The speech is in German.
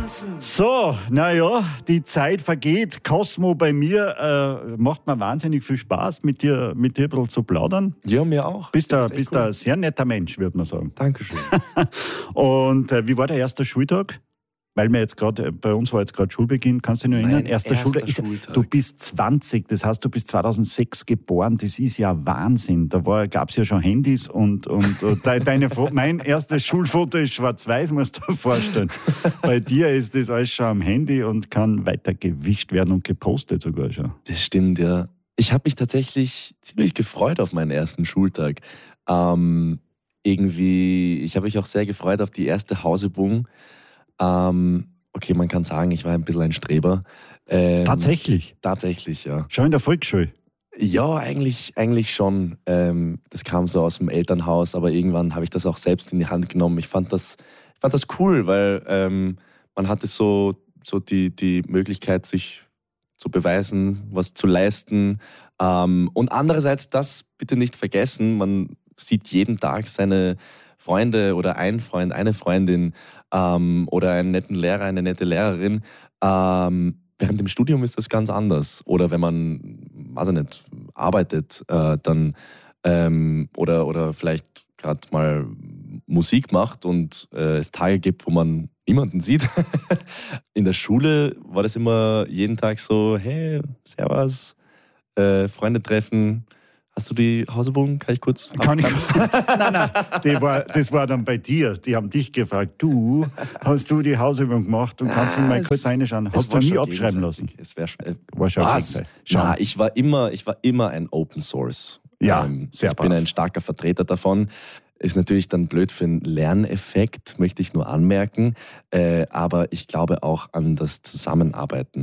So, naja, die Zeit vergeht. Cosmo, bei mir macht mir wahnsinnig viel Spaß, mit dir ein bisschen zu plaudern. Ja, mir auch. Bist ein sehr netter Mensch, würde man sagen. Dankeschön. Und wie war der erste Schultag? Weil wir jetzt gerade, bei uns war jetzt gerade Schulbeginn, kannst du dich noch erinnern? Erster Schultag. Du bist 20, das heißt, du bist 2006 geboren, das ist ja Wahnsinn. Da gab es ja schon Handys und mein erstes Schulfoto ist schwarz-weiß, musst du dir vorstellen. Bei dir ist das alles schon am Handy und kann weiter gewischt werden und gepostet sogar schon. Das stimmt, ja. Ich habe mich tatsächlich ziemlich gefreut auf meinen ersten Schultag. Ich habe mich auch sehr gefreut auf die erste Hausübung. Okay, man kann sagen, ich war ein bisschen ein Streber. Tatsächlich? Tatsächlich, ja. Schon in der Volksschule? Ja, eigentlich schon. Das kam so aus dem Elternhaus, aber irgendwann habe ich das auch selbst in die Hand genommen. Ich fand das cool, weil man hatte so die Möglichkeit, sich zu beweisen, was zu leisten. Und andererseits, das bitte nicht vergessen, man sieht jeden Tag seine Freunde oder ein Freund, eine Freundin oder einen netten Lehrer, eine nette Lehrerin. Während dem Studium ist das ganz anders. Oder wenn man, weiß ich nicht, arbeitet, dann oder vielleicht gerade mal Musik macht und es Tage gibt, wo man niemanden sieht. In der Schule war das immer jeden Tag so, hey, servus, Freunde treffen. Hast du die Hausübung? Kann ich kurz? Nein, das war dann bei dir. Die haben dich gefragt, hast du die Hausübung gemacht und kannst mir mal kurz reinschauen? Hast du nie abschreiben lassen? Es war schon was? Na, ich war immer ein Open Source. Ja, sehr Ich bin ein starker Vertreter davon. Ist natürlich dann blöd für einen Lerneffekt, möchte ich nur anmerken. Aber ich glaube auch an das Zusammenarbeiten.